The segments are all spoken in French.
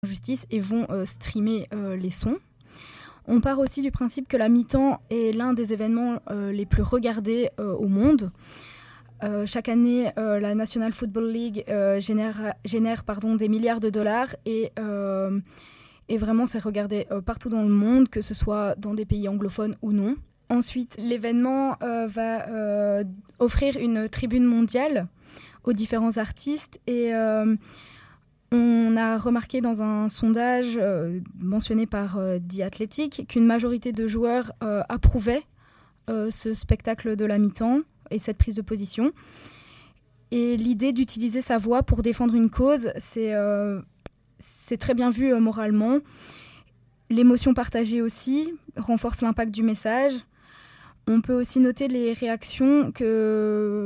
justice et vont streamer les sons. On part aussi du principe que la mi-temps est l'un des événements les plus regardés au monde. Chaque année, la National Football League génère des milliards de dollars et vraiment c'est regardé partout dans le monde, que ce soit dans des pays anglophones ou non. Ensuite, l'événement va offrir une tribune mondiale aux différents artistes et on a remarqué dans un sondage mentionné par The Athletic qu'une majorité de joueurs approuvaient ce spectacle de la mi-temps et cette prise de position. Et l'idée d'utiliser sa voix pour défendre une cause, c'est très bien vu moralement. L'émotion partagée aussi renforce l'impact du message. On peut aussi noter les réactions que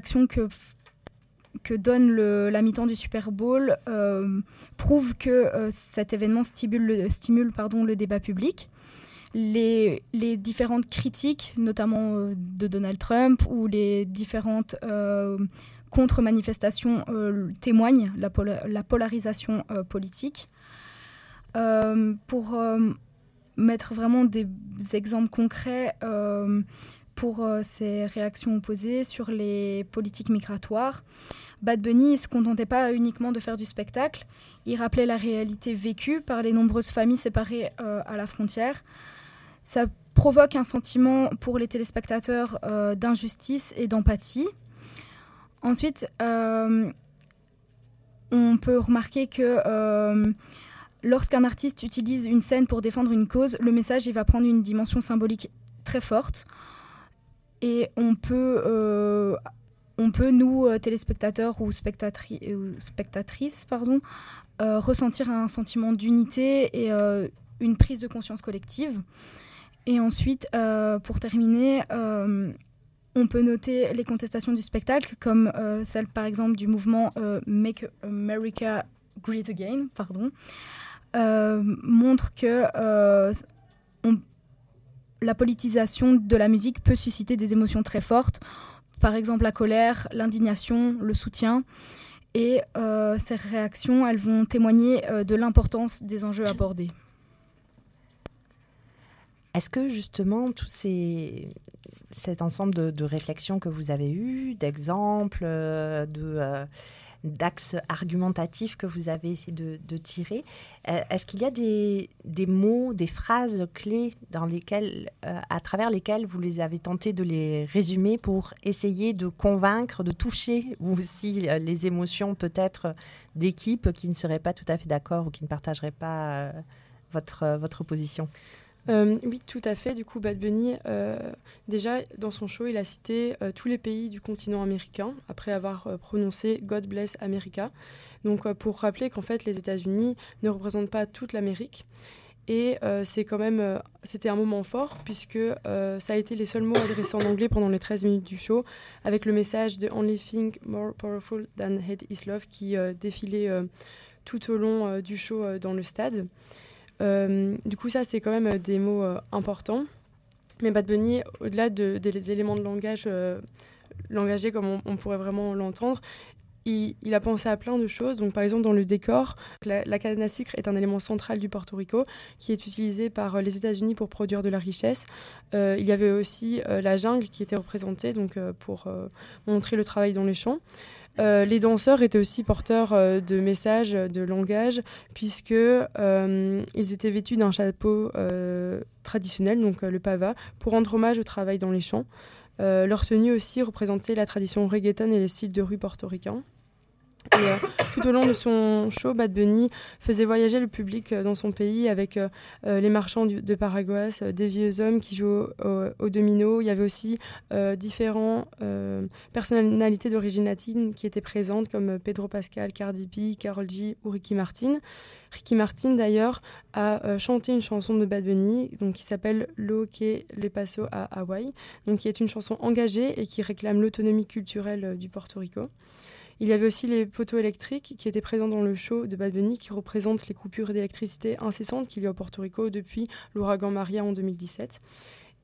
donne la mi-temps du Super Bowl prouvent que cet événement stimule le débat public. Les différentes critiques, notamment de Donald Trump, ou les différentes contre-manifestations témoignent la polarisation politique. Pour mettre vraiment des exemples concrets pour ces réactions opposées sur les politiques migratoires, Bad Bunny ne se contentait pas uniquement de faire du spectacle, il rappelait la réalité vécue par les nombreuses familles séparées à la frontière. Ça provoque un sentiment pour les téléspectateurs d'injustice et d'empathie. Ensuite, on peut remarquer que lorsqu'un artiste utilise une scène pour défendre une cause, le message il va prendre une dimension symbolique très forte. Et on peut nous, téléspectateurs ou spectatrices, ressentir un sentiment d'unité et une prise de conscience collective. Et ensuite, pour terminer, on peut noter les contestations du spectacle, comme celle par exemple du mouvement Make America Great Again, montre que la politisation de la musique peut susciter des émotions très fortes, par exemple la colère, l'indignation, le soutien. Et ces réactions, elles vont témoigner de l'importance des enjeux abordés. Est-ce que justement, cet ensemble de réflexions que vous avez eues, d'exemples, d'axes argumentatifs que vous avez essayé de tirer, est-ce qu'il y a des mots, des phrases clés à travers lesquelles vous les avez tenté de les résumer pour essayer de convaincre, de toucher vous aussi les émotions peut-être d'équipes qui ne seraient pas tout à fait d'accord ou qui ne partageraient pas votre position? Oui, tout à fait. Du coup, Bad Bunny, déjà, dans son show, il a cité tous les pays du continent américain, après avoir prononcé « God bless America ». Donc, pour rappeler qu'en fait, les États-Unis ne représentent pas toute l'Amérique. Et c'était un moment fort, puisque ça a été les seuls mots adressés en anglais pendant les 13 minutes du show, avec le message de « Only thing more powerful than hate is love » qui défilait tout au long du show dans le stade. Du coup, ça, c'est quand même des mots importants. Mais Bad Bunny, au-delà des éléments de langage langagés, comme on pourrait vraiment l'entendre, il a pensé à plein de choses. Donc, par exemple, dans le décor, la canne à sucre est un élément central du Porto Rico qui est utilisé par les États-Unis pour produire de la richesse. Il y avait aussi la jungle qui était représentée pour montrer le travail dans les champs. Les danseurs étaient aussi porteurs de messages, de langage, puisque ils étaient vêtus d'un chapeau traditionnel, donc le pava, pour rendre hommage au travail dans les champs. Leur tenue aussi représentait la tradition reggaeton et le style de rue portoricain. Et tout au long de son show, Bad Bunny faisait voyager le public dans son pays avec les marchands de Paraguas, des vieux hommes qui jouent au domino. Il y avait aussi différentes personnalités d'origine latine qui étaient présentes, comme Pedro Pascal, Cardi B, Karol G ou Ricky Martin. Ricky Martin, d'ailleurs, a chanté une chanson de Bad Bunny qui s'appelle « Lo que le paso à Hawaï », qui est une chanson engagée et qui réclame l'autonomie culturelle du Porto Rico. Il y avait aussi les poteaux électriques qui étaient présents dans le show de Bad Bunny, qui représentent les coupures d'électricité incessantes qu'il y a au Porto Rico depuis l'ouragan Maria en 2017.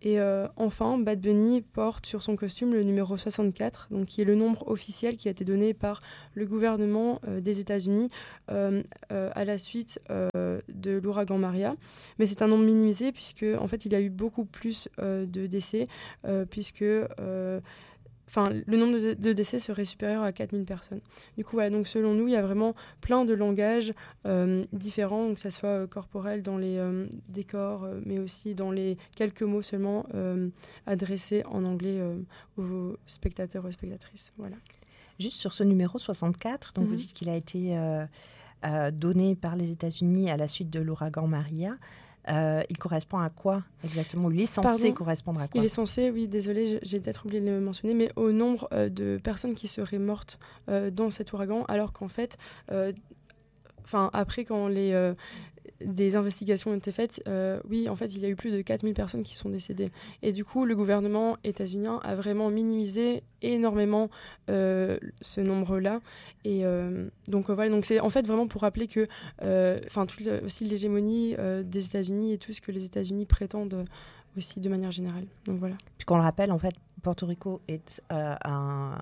Et enfin, Bad Bunny porte sur son costume le numéro 64, donc qui est le nombre officiel qui a été donné par le gouvernement des États-Unis à la suite de l'ouragan Maria. Mais c'est un nombre minimisé puisque en fait, il y a eu beaucoup plus de décès puisque le nombre de décès serait supérieur à 4000 personnes. Du coup, donc selon nous, il y a vraiment plein de langages différents, donc que ce soit corporel dans les décors, mais aussi dans les quelques mots seulement adressés en anglais aux spectateurs, aux spectatrices. Voilà. Juste sur ce numéro 64, donc vous dites qu'il a été donné par les États-Unis à la suite de l'ouragan Maria. Il correspond à quoi exactement? Il est censé correspondre à quoi? Il est censé, oui, désolé, j'ai peut-être oublié de le mentionner, mais au nombre de personnes qui seraient mortes dans cet ouragan, alors qu'en fait, après quand des investigations ont été faites, oui, en fait, il y a eu plus de 4000 personnes qui sont décédées. Et du coup, le gouvernement états-unien a vraiment minimisé énormément ce nombre-là. Et donc c'est en fait vraiment pour rappeler que, aussi l'hégémonie des États-Unis et tout ce que les États-Unis prétendent aussi de manière générale. Donc voilà. Puisqu'on le rappelle, en fait, Porto Rico a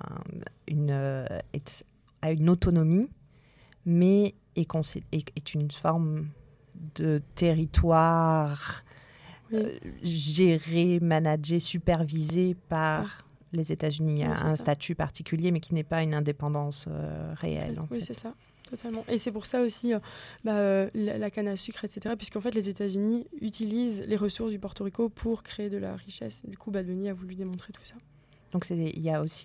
une autonomie, mais est une forme de territoire géré, managé, supervisé par les États-Unis. Il y a un statut particulier, mais qui n'est pas une indépendance réelle. Oui, c'est ça, totalement. Et c'est pour ça aussi la canne à sucre, etc., puisqu'en fait, les États-Unis utilisent les ressources du Porto Rico pour créer de la richesse. Du coup, Bad Bunny a voulu démontrer tout ça. Donc, il y a aussi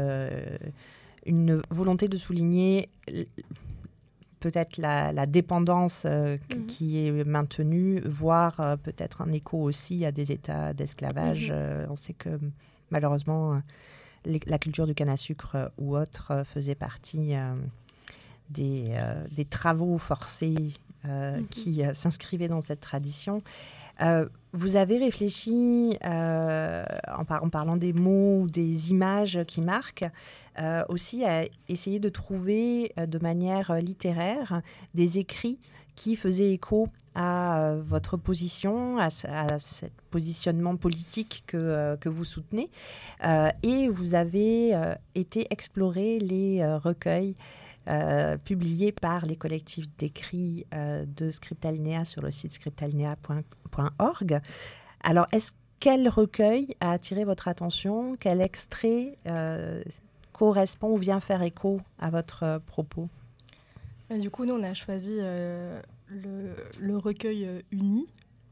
une volonté de souligner peut-être la dépendance qui est maintenue, voire peut-être un écho aussi à des états d'esclavage. On sait que malheureusement, la culture du canne à sucre ou autre faisait partie des travaux forcés qui s'inscrivaient dans cette tradition. Vous avez réfléchi, en parlant des mots ou des images qui marquent, aussi à essayer de trouver de manière littéraire des écrits qui faisaient écho à votre position, à ce positionnement politique que vous soutenez. Et vous avez été explorer les recueils publié par les collectifs d'écrits de Scriptalinea sur le site scriptalinea.org. Alors, quel recueil a attiré votre attention? Quel extrait correspond ou vient faire écho à votre propos? Du coup, nous, on a choisi le recueil uni,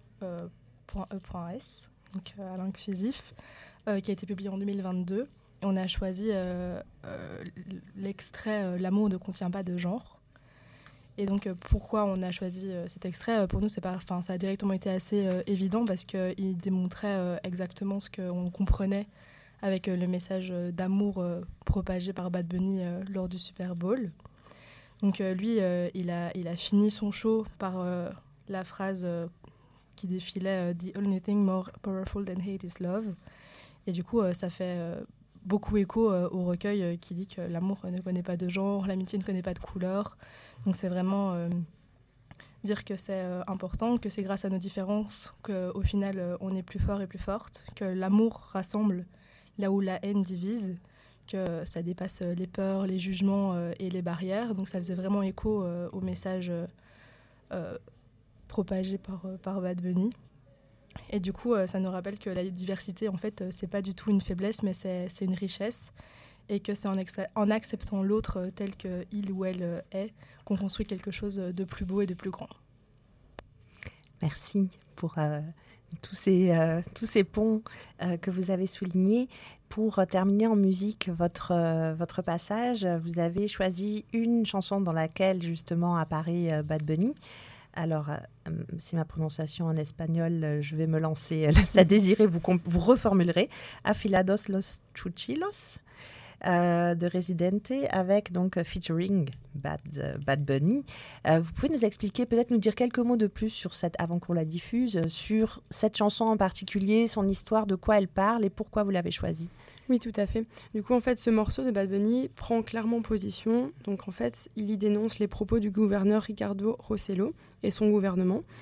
.e.s, donc à l'inclusif, qui a été publié en 2022. On a choisi l'extrait « L'amour ne contient pas de genre ». Et donc, pourquoi on a choisi cet extrait? Pour nous, ça a directement été assez évident parce qu'il démontrait exactement ce qu'on comprenait avec le message d'amour propagé par Bad Bunny lors du Super Bowl. Donc, lui, il a fini son show par la phrase qui défilait « The only thing more powerful than hate is love ». Et du coup, ça fait beaucoup écho au recueil qui dit que l'amour ne connaît pas de genre, l'amitié ne connaît pas de couleur. Donc c'est vraiment dire que c'est important, que c'est grâce à nos différences qu'au final on est plus fort et plus forte, que l'amour rassemble là où la haine divise, que ça dépasse les peurs, les jugements et les barrières. Donc ça faisait vraiment écho au message propagé par Bad Bunny. Et du coup, ça nous rappelle que la diversité, en fait, c'est pas du tout une faiblesse, mais c'est une richesse. Et que c'est en acceptant l'autre tel qu'il ou elle est qu'on construit quelque chose de plus beau et de plus grand. Merci pour tous ces ponts que vous avez soulignés. Pour terminer en musique votre passage, vous avez choisi une chanson dans laquelle justement apparaît Bad Bunny. Alors, si ma prononciation en espagnol, je vais me lancer. Ça désiré, vous reformulerez. Afilados los Chuchilos de Residente, avec donc featuring Bad Bunny. Vous pouvez nous expliquer, peut-être nous dire quelques mots de plus avant qu'on la diffuse, sur cette chanson en particulier, son histoire, de quoi elle parle et pourquoi vous l'avez choisie? Oui, tout à fait. Du coup, en fait, ce morceau de Bad Bunny prend clairement position. Donc, en fait, il y dénonce les propos du gouverneur Ricardo Rossello et son gouvernement.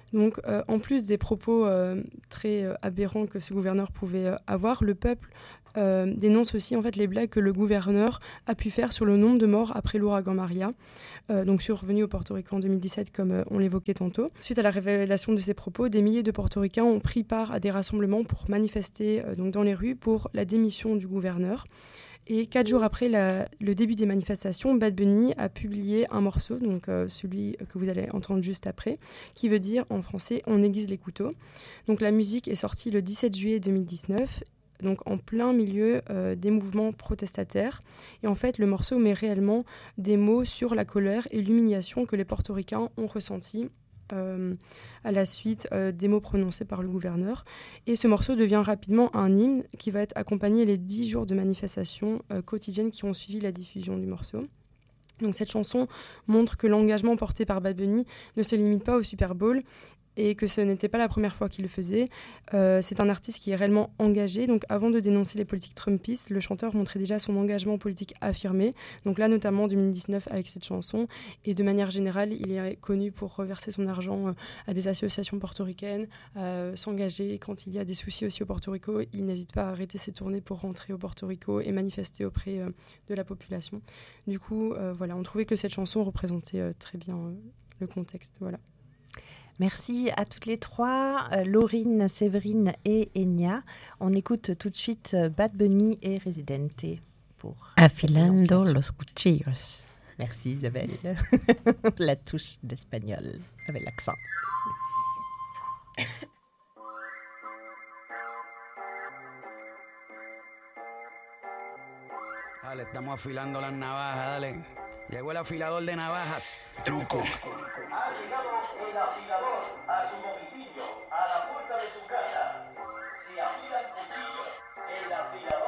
Donc, en plus des propos très aberrants que ce gouverneur pouvait avoir, le peuple dénonce aussi en fait les blagues que le gouverneur a pu faire sur le nombre de morts après l'ouragan Maria, donc survenu au Porto Rico en 2017 comme on l'évoquait tantôt. Suite à la révélation de ces propos, des milliers de portoricains ont pris part à des rassemblements pour manifester donc dans les rues pour la démission du gouverneur. Et 4 jours après le début des manifestations, Bad Bunny a publié un morceau, donc celui que vous allez entendre juste après, qui veut dire en français « On aiguise les couteaux ». Donc la musique est sortie le 17 juillet 2019, donc en plein milieu des mouvements protestataires. Et en fait, le morceau met réellement des mots sur la colère et l'humiliation que les portoricains ont ressentis à la suite des mots prononcés par le gouverneur. Et ce morceau devient rapidement un hymne qui va être accompagné les 10 jours de manifestations quotidiennes qui ont suivi la diffusion du morceau. Donc cette chanson montre que l'engagement porté par Bad Bunny ne se limite pas au Super Bowl et que ce n'était pas la première fois qu'il le faisait. C'est un artiste qui est réellement engagé. Donc avant de dénoncer les politiques trumpistes, le chanteur montrait déjà son engagement politique affirmé. Donc là, notamment en 2019 avec cette chanson. Et de manière générale, il est connu pour reverser son argent à des associations portoricaines, s'engager quand il y a des soucis aussi au Porto Rico. Il n'hésite pas à arrêter ses tournées pour rentrer au Porto Rico et manifester auprès de la population. Du coup, voilà, on trouvait que cette chanson représentait très bien le contexte. Voilà. Merci à toutes les trois, Laurine, Séverine et Enya. On écoute tout de suite Bad Bunny et Residente pour Afilando los cuchillos. Merci Isabelle. La touche d'espagnol avec l'accent. Dale, estamos afilando las navajas, dale. Llegó el afilador de navajas. Truco. Ha llegado el afilador a su domicilio, a la puerta de su casa. Si afilan cuchillos, el afilador